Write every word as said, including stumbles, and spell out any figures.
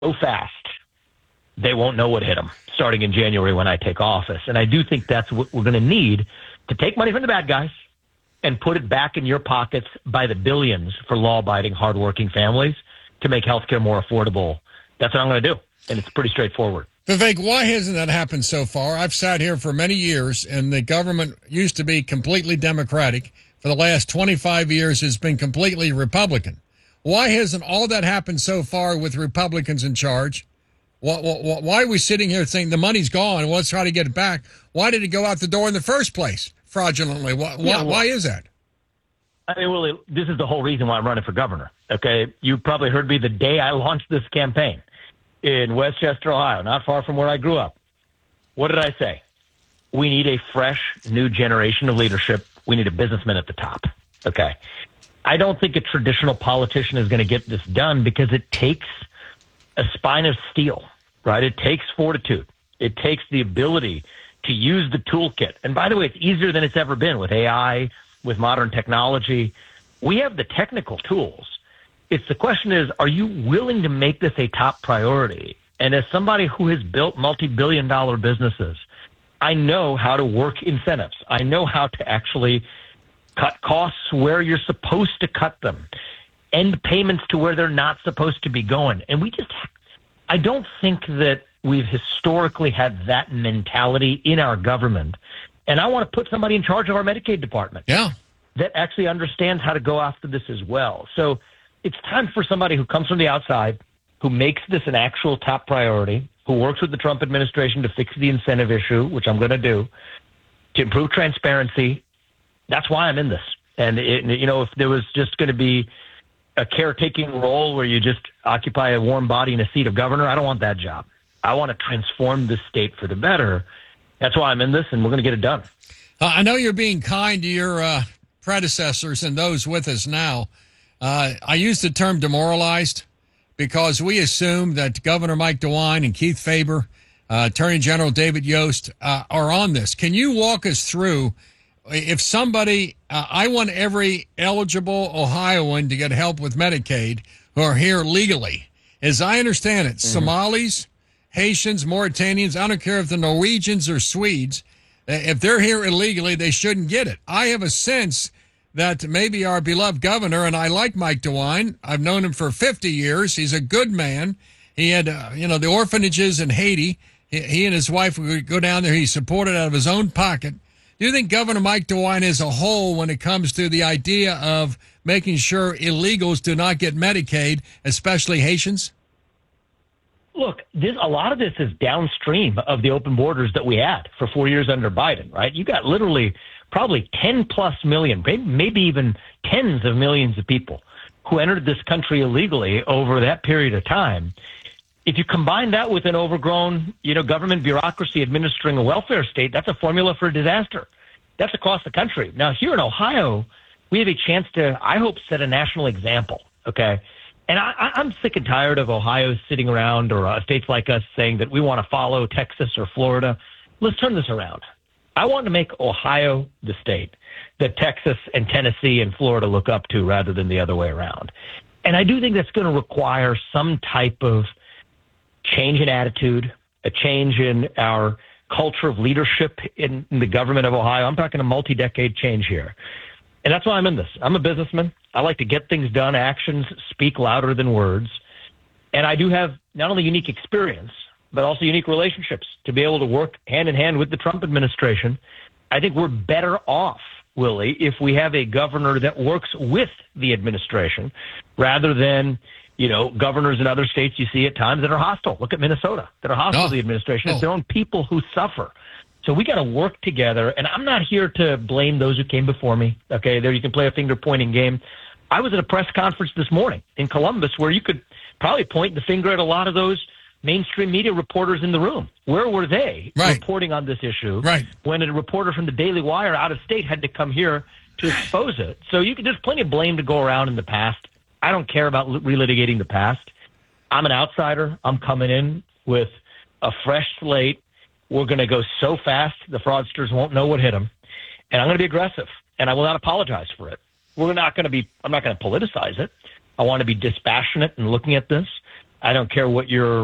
so fast, they won't know what hit them starting in January when I take office. And I do think that's what we're going to need to take money from the bad guys and put it back in your pockets by the billions for law-abiding, hardworking families to make healthcare more affordable. That's what I'm going to do, and it's pretty straightforward. Vivek, why hasn't that happened so far? I've sat here for many years, and the government used to be completely Democratic. For the last twenty-five years, it's been completely Republican. Why hasn't all that happened so far with Republicans in charge? Why, why, why are we sitting here saying the money's gone, let's try to get it back? Why did it go out the door in the first place, fraudulently? Why, why, yeah, well, why is that? I mean, Willie, this is the whole reason why I'm running for governor, okay? You probably heard me the day I launched this campaign in Westchester, Ohio, not far from where I grew up. What did I say? We need a fresh, new generation of leadership. We need a businessman at the top, okay? I don't think a traditional politician is going to get this done because it takes a spine of steel, right? It takes fortitude. It takes the ability to use the toolkit. And by the way, it's easier than it's ever been with A I, with modern technology. We have the technical tools. It's the question is, are you willing to make this a top priority? And as somebody who has built multi-billion dollar businesses, I know how to work incentives. I know how to actually cut costs where you're supposed to cut them, end payments to where they're not supposed to be going. And we just, I don't think that we've historically had that mentality in our government. And I want to put somebody in charge of our Medicaid department. Yeah. That actually understands how to go after this as well. So it's time for somebody who comes from the outside, who makes this an actual top priority, who works with the Trump administration to fix the incentive issue, which I'm going to do, to improve transparency. That's why I'm in this. And, it, you know, if there was just going to be a caretaking role where you just occupy a warm body in a seat of governor, I don't want that job. I want to transform this state for the better. That's why I'm in this, and we're going to get it done. Uh, I know you're being kind to your uh, predecessors and those with us now. Uh, I use the term demoralized because we assume that Governor Mike DeWine and Keith Faber, uh, Attorney General David Yost uh, are on this. Can you walk us through if somebody, uh, I want every eligible Ohioan to get help with Medicaid who are here legally. As I understand it, mm-hmm. Somalis, Haitians, Mauritanians, I don't care if they're Norwegians or Swedes, if they're here illegally, they shouldn't get it. I have a sense that maybe our beloved governor, and I like Mike DeWine, I've known him for fifty years. He's a good man. He had, uh, you know, the orphanages in Haiti. He, he and his wife would go down there. He supported out of his own pocket. Do you think Governor Mike DeWine as a whole, when it comes to the idea of making sure illegals do not get Medicaid, especially Haitians? Look, this, a lot of this is downstream of the open borders that we had for four years under Biden, right? You got literally probably ten plus million, maybe even tens of millions of people who entered this country illegally over that period of time. If you combine that with an overgrown, you know, government bureaucracy administering a welfare state, that's a formula for a disaster. That's across the country. Now, here in Ohio, we have a chance to, I hope, set a national example, okay? And I, I'm sick and tired of Ohio sitting around or uh, states like us saying that we want to follow Texas or Florida. Let's turn this around. I want to make Ohio the state that Texas and Tennessee and Florida look up to rather than the other way around. And I do think that's going to require some type of change in attitude, a change in our culture of leadership in, in the government of Ohio. I'm talking a multi-decade change here. And that's why I'm in this. I'm a businessman. I like to get things done. Actions speak louder than words. And I do have not only unique experience, but also unique relationships to be able to work hand in hand with the Trump administration. I think we're better off, Willie, if we have a governor that works with the administration rather than, you know, governors in other states you see at times that are hostile. Look at Minnesota, that are hostile oh. to the administration. Oh. It's their own people who suffer. So we got to work together. And I'm not here to blame those who came before me. Okay, there you can play a finger pointing game. I was at a press conference this morning in Columbus where you could probably point the finger at a lot of those mainstream media reporters in the room. Where were they right. reporting on this issue right. when a reporter from the Daily Wire out of state had to come here to expose it? So you could, there's plenty of blame to go around in the past. I don't care about relitigating the past. I'm an outsider. I'm coming in with a fresh slate. We're going to go so fast, the fraudsters won't know what hit them. And I'm going to be aggressive, and I will not apologize for it. We're not going to be, I'm not going to politicize it. I want to be dispassionate in looking at this. I don't care what your